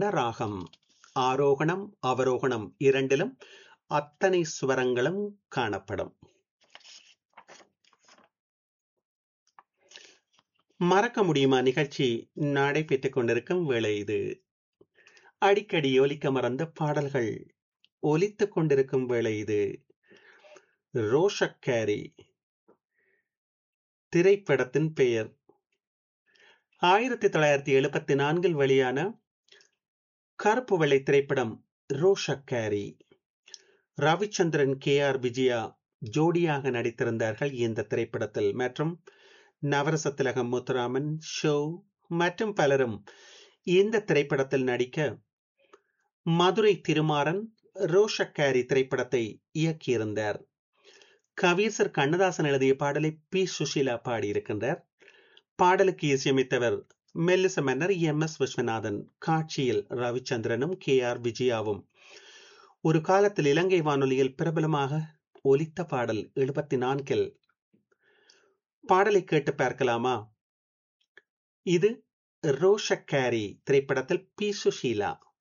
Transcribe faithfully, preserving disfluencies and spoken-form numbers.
கொண்ட ராகம். ஆரோகணம், அவரோகணம் இரண்டிலும் அத்தனை சுவரங்களும் காணப்படும். மறக்க முடியுமா நிகழ்ச்சி நடைபெற்றுக் கொண்டிருக்கும் வேளை இது. அடிக்கடி ஒலிக்க மறந்த பாடல்கள் ஒலித்துக் கொண்டிருக்கும் வேளை இது. ரோஷக்காரி திரைப்படத்தின் பெயர். ஆயிரத்தி தொள்ளாயிரத்தி எழுபத்தி நான்கில் வெளியான கருப்பு வெள்ளை திரைப்படம் ரோஷக்காரி. ரவிச்சந்திரன், கே ஆர் விஜயா ஜோடியாக நடித்திருந்தார்கள் இந்த திரைப்படத்தில். மற்றும் நவரச திலகம் முத்துராமன், ஷோ மற்றும் பலரும் இந்த திரைப்படத்தில் நடிக்க மதுரை திருமாறன் ரோஷக்காரி திரைப்படத்தை இயக்கியிருந்தார். கவியரசர் கண்ணதாசன் எழுதிய பாடலை பி சுஷீலா பாடியிருக்கின்றார். பாடலுக்கு இசையமைத்தவர் மெல்லிச மன்னர் எம் எஸ் விஸ்வநாதன். காட்சியில் ரவிச்சந்திரனும் கே ஆர் விஜயாவும். ஒரு காலத்தில் இலங்கை வானொலியில் பிரபலமாக ஒலித்த பாடல் எழுபத்தி நான்கில். பாடலை கேட்டு பார்க்கலாமா? இது ரோஷக்காரி திரைப்படத்தில் பி சுஷீலா.